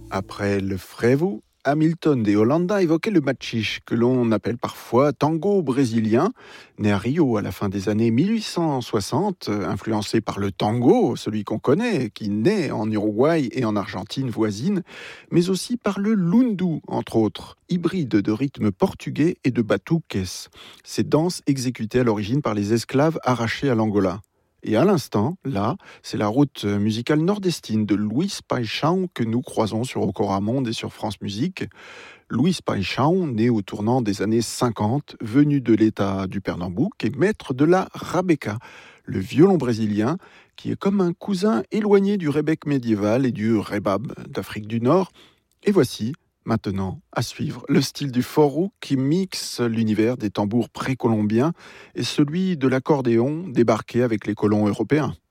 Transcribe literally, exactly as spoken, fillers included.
Après le frevo, Hamilton de Holanda évoquait le machiche, que l'on appelle parfois tango brésilien, né à Rio à la fin des années mille huit cent soixante, influencé par le tango, celui qu'on connaît, qui naît en Uruguay et en Argentine voisine, mais aussi par le lundu, entre autres, hybride de rythmes portugais et de batuques, ces danses exécutées à l'origine par les esclaves arrachés à l'Angola. Et à l'instant, là, c'est la route musicale nordestine de Luis Paixão que nous croisons sur Okora Monde et sur France Musique. Luis Paixão, né au tournant des années cinquante, venu de l'état du Pernambouc et maître de la rabeca, le violon brésilien qui est comme un cousin éloigné du rebec médiéval et du rebab d'Afrique du Nord. Et voici, maintenant, à suivre, le style du forró qui mixe l'univers des tambours précolombiens et celui de l'accordéon débarqué avec les colons européens.